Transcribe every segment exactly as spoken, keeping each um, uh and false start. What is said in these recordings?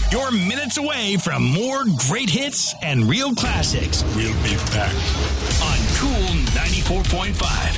You're minutes away from more great hits and real classics. We'll be back on Cool ninety-four point five.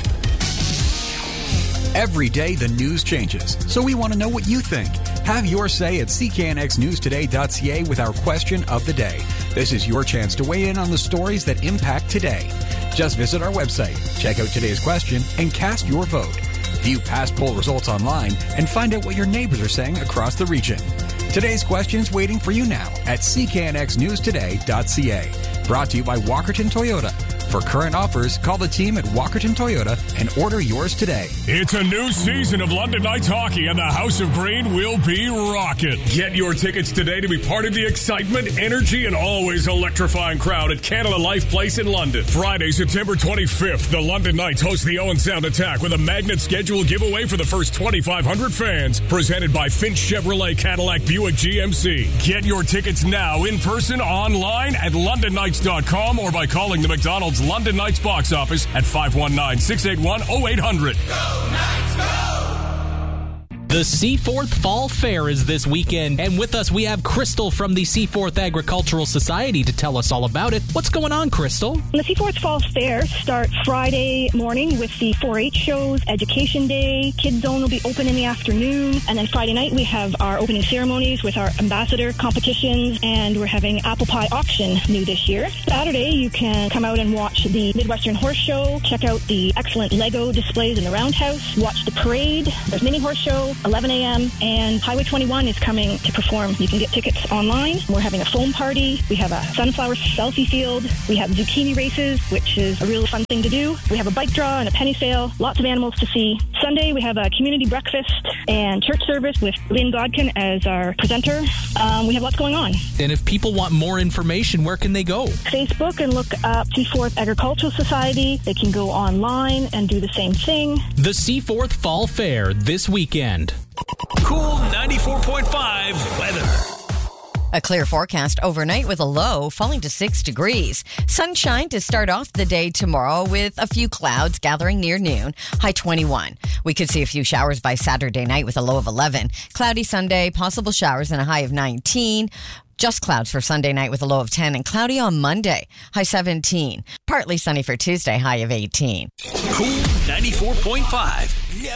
Every day the news changes, so we want to know what you think. Have your say at c k n x news today dot c a with our question of the day. This is your chance to weigh in on the stories that impact today. Just visit our website, check out today's question, and cast your vote. View past poll results online and find out what your neighbors are saying across the region. Today's question's waiting for you now at c k n x news today dot c a. Brought to you by Walkerton Toyota. For current offers, call the team at Walkerton Toyota and order yours today. It's a new season of London Knights hockey, and the House of Green will be rocking. Get your tickets today to be part of the excitement, energy, and always electrifying crowd at Canada Life Place in London. Friday, September twenty-fifth, the London Knights host the Owen Sound Attack with a magnet schedule giveaway for the first twenty-five hundred fans, presented by Finch Chevrolet Cadillac Buick G M C. Get your tickets now in person, online at london knights dot com, or by calling the McDonald's London Knights box office at five one nine, six eight one, oh eight hundred. Go Knights, go! The Seaforth Fall Fair is this weekend, and with us we have Crystal from the Seaforth Agricultural Society to tell us all about it. What's going on, Crystal? The Seaforth Fall Fair starts Friday morning with the four H shows, Education Day, Kids Zone will be open in the afternoon, and then Friday night we have our opening ceremonies with our ambassador competitions, and we're having apple pie auction new this year. Saturday you can come out and watch the Midwestern Horse Show, check out the excellent Lego displays in the Roundhouse, watch the parade, there's mini horse show, eleven a.m. and Highway twenty-one is coming to perform. You can get tickets online. We're having a foam party. We have a sunflower selfie field. We have zucchini races, which is a real fun thing to do. We have a bike draw and a penny sale. Lots of animals to see. Sunday, we have a community breakfast and church service with Lynn Godkin as our presenter. Um, we have lots going on. And if people want more information, where can they go? Facebook and look up Seaforth Agricultural Society. They can go online and do the same thing. The Seaforth Fall Fair this weekend. Cool ninety-four point five weather. A clear forecast overnight with a low falling to six degrees. Sunshine to start off the day tomorrow with a few clouds gathering near noon, high twenty-one. We could see a few showers by Saturday night with a low of eleven. Cloudy Sunday, possible showers and a high of nineteen. Just clouds for Sunday night with a low of ten, and cloudy on Monday, high seventeen. Partly sunny for Tuesday, high of eighteen. Cool ninety-four point five.